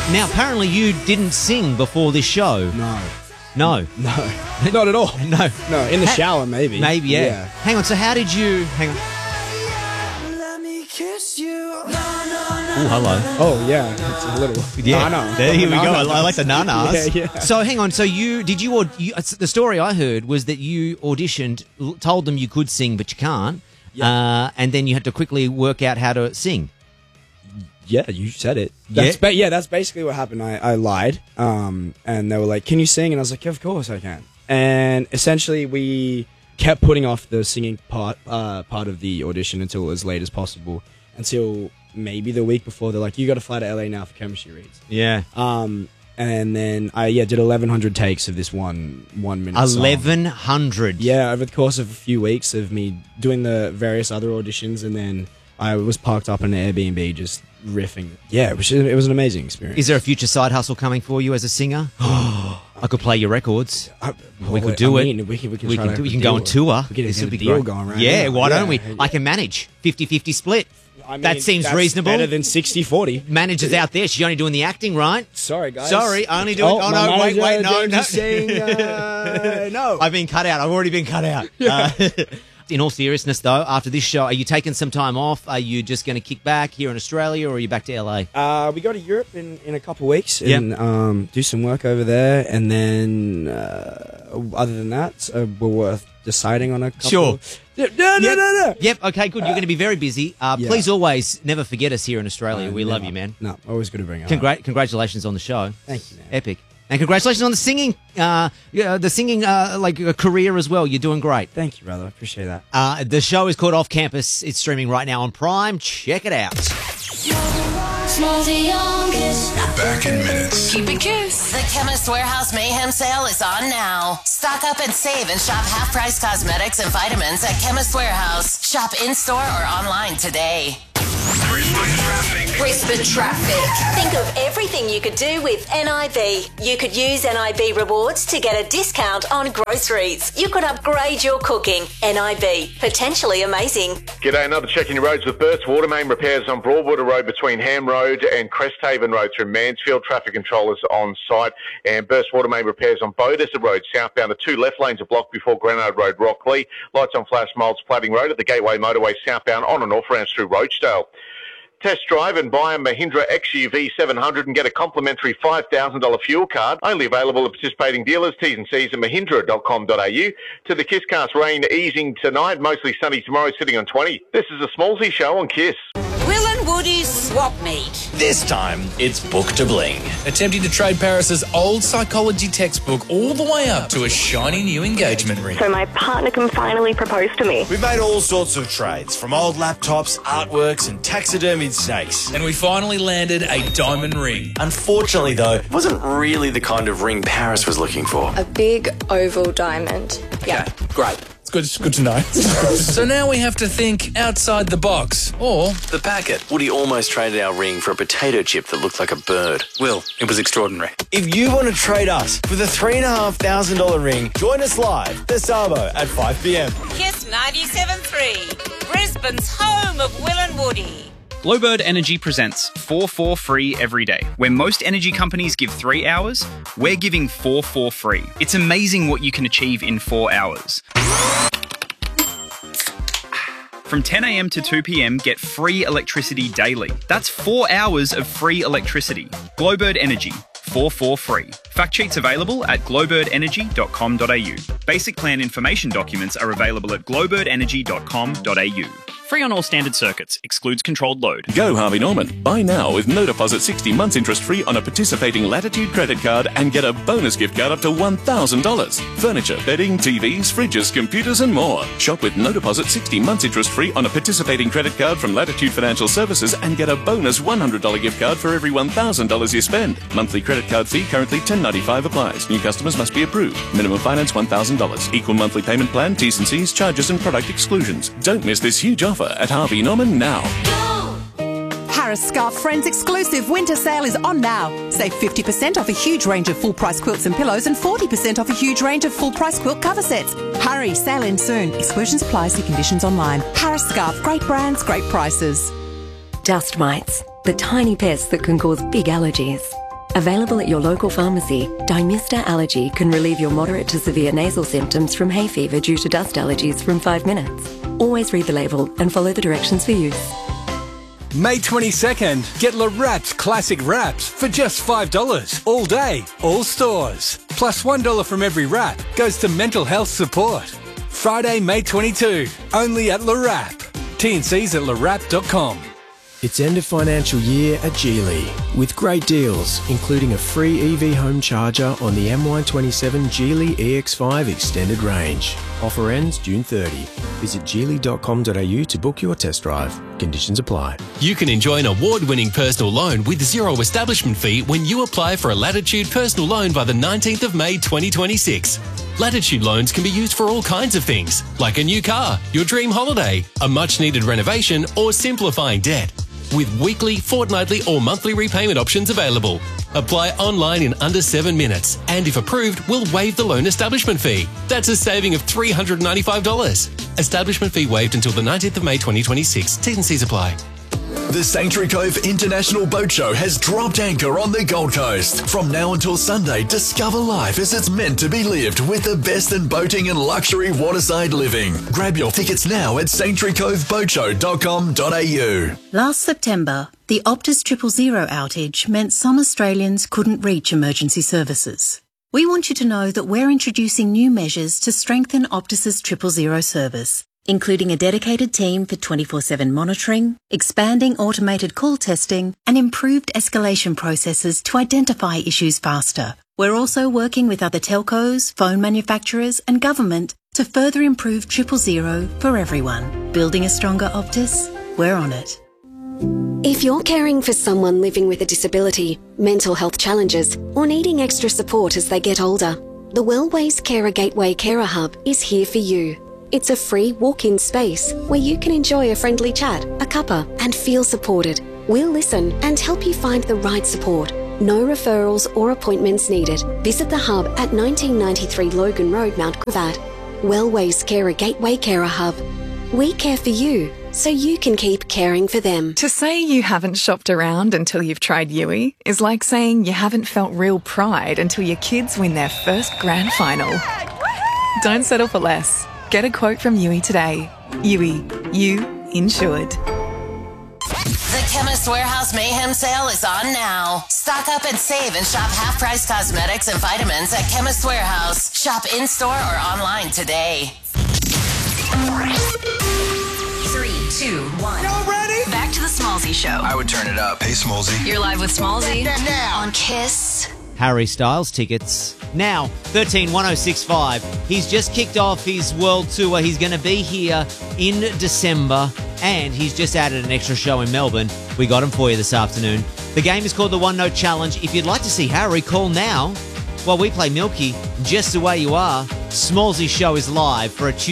Now, apparently you didn't sing before this show. No, not at all. No. In the shower, maybe. Maybe, yeah. Hang on, so how did you... Hang on. Let me kiss you. Oh, hello. Oh, yeah, it's a little... Yeah, No. there you we go. I like the nanas. Yeah. So hang on. So the story I heard was that you auditioned, told them you could sing, but you can't, and then you had to quickly work out how to sing. Yeah, you said it. That's basically what happened. I lied, and they were like, "Can you sing?" And I was like, yeah, "Of course I can." And essentially, we kept putting off the singing part of the audition until as late as possible, until maybe the week before. They're like, "You got to fly to LA now for chemistry reads." Yeah. And then I did 1,100 takes of this one minute. 1,100. Yeah, over the course of a few weeks of me doing the various other auditions, and then I was parked up in an Airbnb just riffing. Yeah, it was an amazing experience. Is there a future side hustle coming for you as a singer? I could play your records. We could do it. We can go on tour. We can This get would a be deal great. going right Yeah, now. why don't we? I can manage 50-50 split. I mean, that seems that's reasonable. Better than 60-40. Manager's out there. She's only doing the acting, right? Sorry, guys. Sorry, only doing... Oh, no, my wait, manager, no. just saying, no. I've been cut out. I've already been cut out. In all seriousness, though, after this show, are you taking some time off? Are you just going to kick back here in Australia, or are you back to LA? We go to Europe in a couple of weeks and do some work over there. And then, other than that, we're worth deciding on a couple. Sure. No. Yep, okay, good. You're going to be very busy. Please always never forget us here in Australia. We love you, man. No, always good to bring it up. Congratulations on the show. Thank you, man. Epic. And congratulations on the singing, career as well. You're doing great. Thank you, brother. I appreciate that. The show is called Off Campus. It's streaming right now on Prime. Check it out. We're back in minutes. Keep it cute. The Chemist Warehouse Mayhem Sale is on now. Stock up and save and shop half-price cosmetics and vitamins at Chemist Warehouse. Shop in-store or online today. Brisbane traffic. Think of everything you could do with NIB. You could use NIB rewards to get a discount on groceries. You could upgrade your cooking. NIB. Potentially amazing. G'day, another check in your roads with Burst Water Main repairs on Broadwater Road between Ham Road and Cresthaven Road through Mansfield. Traffic controllers on site. And Burst Water Main repairs on Beaudesert Road southbound. The two left lanes are blocked before Granard Road, Rockley. Lights on Flash Miles, Plating Road at the Gateway Motorway southbound on and off ramps through Roachdale. Test drive and buy a Mahindra XUV 700 and get a complimentary $5,000 fuel card. Only available at participating dealers. T's and C's at mahindra.com.au. To the KISScast, rain easing tonight, mostly sunny tomorrow, sitting on 20. This is a Smallsy show on KISS. Will and Woody's swap meet. This time, it's Book to Bling. Attempting to trade Paris's old psychology textbook all the way up to a shiny new engagement ring. So my partner can finally propose to me. We've made all sorts of trades, from old laptops, artworks and taxidermied snakes. And we finally landed a diamond ring. Unfortunately, though, it wasn't really the kind of ring Paris was looking for. A big oval diamond. Yeah. Okay, great. It's good to know. So now we have to think outside the box, or the packet. Woody almost traded our ring for a potato chip that looked like a bird. Will, it was extraordinary. If you want to trade us for the $3,500 ring, join us live this Sabo at 5 p.m. KISS 97.3, Brisbane's home of Will and Woody. Glowbird Energy presents 4 free every day. Where most energy companies give 3 hours, we're giving 4 free. It's amazing what you can achieve in 4 hours. From 10 a.m. to 2 p.m, get free electricity daily. That's 4 hours of free electricity. Glowbird Energy, 4 free. Fact sheets available at glowbirdenergy.com.au. Basic plan information documents are available at glowbirdenergy.com.au. Free on all standard circuits. Excludes controlled load. Go Harvey Norman. Buy now with no deposit 60 months interest free on a participating Latitude credit card and get a bonus gift card up to $1,000. Furniture, bedding, TVs, fridges, computers and more. Shop with no deposit 60 months interest free on a participating credit card from Latitude Financial Services and get a bonus $100 gift card for every $1,000 you spend. Monthly credit card fee currently $10.95 applies. New customers must be approved. Minimum finance $1,000. Equal monthly payment plan, T's and C's, charges and product exclusions. Don't miss this huge offer at Harvey Norman now. Harris Scarf Friends exclusive winter sale is on now. Save 50% off a huge range of full-price quilts and pillows and 40% off a huge range of full-price quilt cover sets. Hurry, sale ends soon. Exclusions apply, see conditions online. Harris Scarf, great brands, great prices. Dust mites, the tiny pests that can cause big allergies. Available at your local pharmacy, Dymista Allergy can relieve your moderate to severe nasal symptoms from hay fever due to dust allergies from 5 minutes. Always read the label and follow the directions for use. May 22nd, get Le Wraps Classic Wraps for just $5 all day, all stores. Plus $1 from every wrap goes to mental health support. Friday, May 22, only at Le Wrap. T&Cs at lerap.com. It's end of financial year at Geely with great deals, including a free EV home charger on the MY27 Geely EX5 Extended Range. Offer ends June 30. Visit geely.com.au to book your test drive. Conditions apply. You can enjoy an award-winning personal loan with zero establishment fee when you apply for a Latitude personal loan by the 19th of May 2026. Latitude loans can be used for all kinds of things, like a new car, your dream holiday, a much-needed renovation, or simplifying debt. With weekly, fortnightly, or monthly repayment options available. Apply online in under 7 minutes, and if approved, we'll waive the loan establishment fee. That's a saving of $395. Establishment fee waived until the 19th of May 2026. T's and C's apply. The Sanctuary Cove International Boat Show has dropped anchor on the Gold Coast. From now until Sunday, discover life as it's meant to be lived with the best in boating and luxury waterside living. Grab your tickets now at sanctuarycoveboatshow.com.au. Last September, the Optus 000 outage meant some Australians couldn't reach emergency services. We want you to know that we're introducing new measures to strengthen Optus's 000 service, including a dedicated team for 24/7 monitoring, expanding automated call testing, and improved escalation processes to identify issues faster. We're also working with other telcos, phone manufacturers, and government to further improve 000 for everyone. Building a stronger Optus? We're on it. If you're caring for someone living with a disability, mental health challenges, or needing extra support as they get older, the Wellways Carer Gateway Carer Hub is here for you. It's a free walk-in space where you can enjoy a friendly chat, a cuppa, and feel supported. We'll listen and help you find the right support. No referrals or appointments needed. Visit the hub at 1993 Logan Road, Mount Gravatt. Wellways Carer Gateway Carer Hub. We care for you, so you can keep caring for them. To say you haven't shopped around until you've tried Yui is like saying you haven't felt real pride until your kids win their first grand final. Don't settle for less. Get a quote from Yui today. Yui, you insured. The Chemist Warehouse Mayhem Sale is on now. Stock up and save and shop half-price cosmetics and vitamins at Chemist Warehouse. Shop in-store or online today. 3, 2, 1. Y'all ready? Back to the Smallzy Show. I would turn it up. Hey, Smallzy. You're live with Smallzy on Kiss. Harry Styles tickets. Now, 131065. He's just kicked off his world tour. He's going to be here in December, and he's just added an extra show in Melbourne. We got him for you this afternoon. The game is called the One Note Challenge. If you'd like to see Harry, call now while we play Milky. Just the way you are. Smallzy's show is live for a Tuesday.